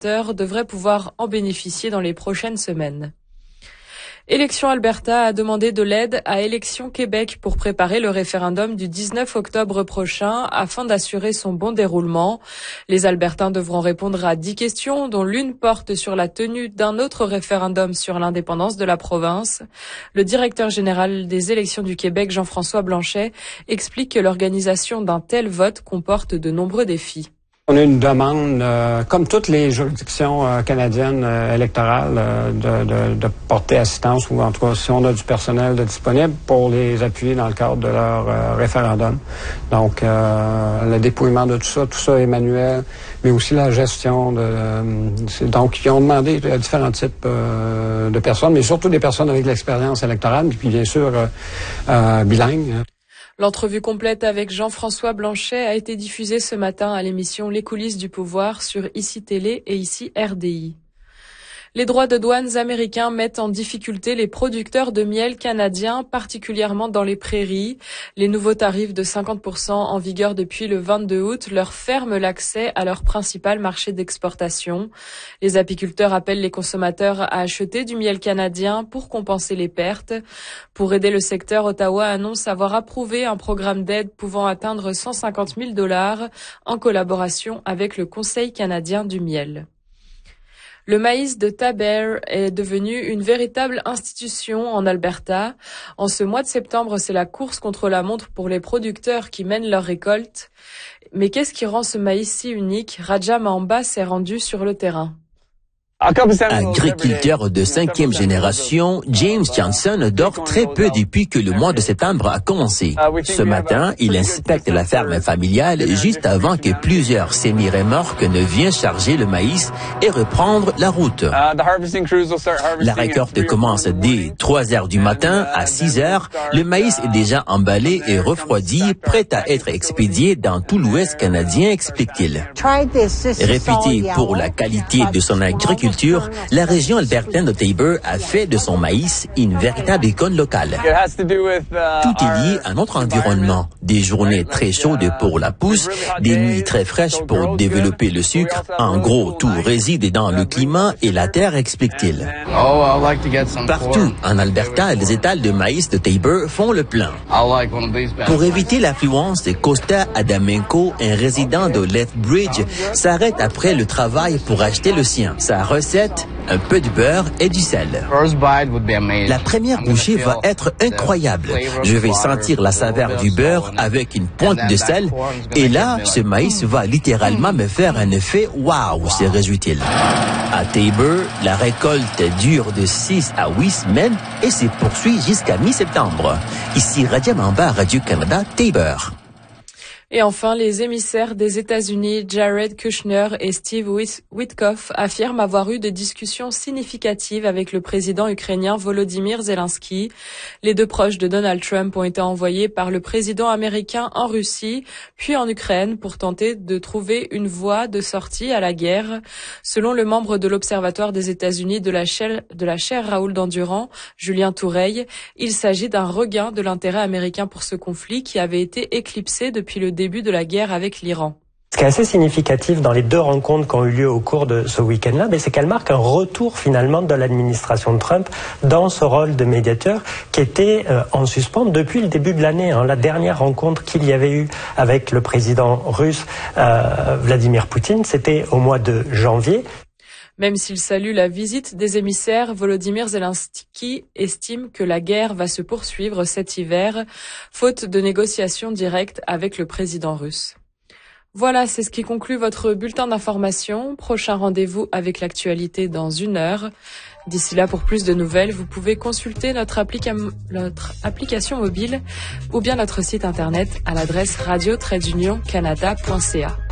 consommateurs devraient pouvoir en bénéficier dans les prochaines semaines. Élections Alberta a demandé de l'aide à Élections Québec pour préparer le référendum du 19 octobre prochain afin d'assurer son bon déroulement. Les Albertains devront répondre à 10 questions, dont l'une porte sur la tenue d'un autre référendum sur l'indépendance de la province. Le directeur général des Élections du Québec, Jean-François Blanchet, explique que l'organisation d'un tel vote comporte de nombreux défis. On a une demande, comme toutes les juridictions canadiennes électorales, de porter assistance, ou en tout cas, si on a du personnel disponible, pour les appuyer dans le cadre de leur référendum. Donc, le dépouillement de tout ça est manuel, mais aussi la gestion donc, ils ont demandé à différents types de personnes, mais surtout des personnes avec l'expérience électorale, puis bien sûr, bilingues. L'entrevue complète avec Jean-François Blanchet a été diffusée ce matin à l'émission Les coulisses du pouvoir sur ICI Télé et ICI RDI. Les droits de douane américains mettent en difficulté les producteurs de miel canadiens, particulièrement dans les prairies. Les nouveaux tarifs de 50% en vigueur depuis le 22 août leur ferment l'accès à leur principal marché d'exportation. Les apiculteurs appellent les consommateurs à acheter du miel canadien pour compenser les pertes. Pour aider le secteur, Ottawa annonce avoir approuvé un programme d'aide pouvant atteindre 150 000 $ en collaboration avec le Conseil canadien du miel. Le maïs de Taber est devenu une véritable institution en Alberta. En ce mois de septembre, c'est la course contre la montre pour les producteurs qui mènent leur récolte. Mais qu'est-ce qui rend ce maïs si unique? Raja Mahamba s'est rendu sur le terrain. Agriculteur de 5e génération, James Johnson dort très peu depuis que le mois de septembre a commencé. Ce matin, il inspecte la ferme familiale juste avant que plusieurs semi-remorques ne viennent charger le maïs et reprendre la route. La récolte commence dès 3 heures du matin à 6 heures. Le maïs est déjà emballé et refroidi, prêt à être expédié dans tout l'Ouest canadien, explique-t-il. Réputé pour la qualité de son agriculture, la région albertaine de Taber a fait de son maïs une véritable icône locale. Tout est lié à notre environnement. Des journées très chaudes pour la pousse, des nuits très fraîches pour développer le sucre. En gros, tout réside dans le climat et la terre, explique-t-il. Partout en Alberta, les étals de maïs de Taber font le plein. Pour éviter l'affluence, Costa Adamenko, un résident de Lethbridge, s'arrête après le travail pour acheter le sien. Sa recette, un peu de beurre et du sel. La première bouchée va être incroyable. Je vais sentir la saveur du beurre avec une pointe de sel et là, ce maïs va littéralement me faire un effet « wow », se réjouit-il. À Taber, la récolte dure de 6 à 8 semaines et se poursuit jusqu'à mi-septembre. Ici Raja Mahamba, Radio-Canada, Taber. Et enfin, les émissaires des États-Unis, Jared Kushner et Steve Witkoff, affirment avoir eu des discussions significatives avec le président ukrainien Volodymyr Zelensky. Les deux proches de Donald Trump ont été envoyés par le président américain en Russie, puis en Ukraine, pour tenter de trouver une voie de sortie à la guerre. Selon le membre de l'Observatoire des États-Unis de la chaire Raoul d'Endurant, Julien Toureille, il s'agit d'un regain de l'intérêt américain pour ce conflit qui avait été éclipsé depuis le début de la guerre avec l'Iran. Ce qui est assez significatif dans les deux rencontres qui ont eu lieu au cours de ce week-end-là, c'est qu'elle marque un retour finalement de l'administration de Trump dans ce rôle de médiateur qui était en suspens depuis le début de l'année. La dernière rencontre qu'il y avait eu avec le président russe Vladimir Poutine, c'était au mois de janvier. Même s'il salue la visite des émissaires, Volodymyr Zelensky estime que la guerre va se poursuivre cet hiver, faute de négociations directes avec le président russe. Voilà, c'est ce qui conclut votre bulletin d'information. Prochain rendez-vous avec l'actualité dans 1 heure. D'ici là, pour plus de nouvelles, vous pouvez consulter notre application mobile ou bien notre site internet à l'adresse radio-canada.ca.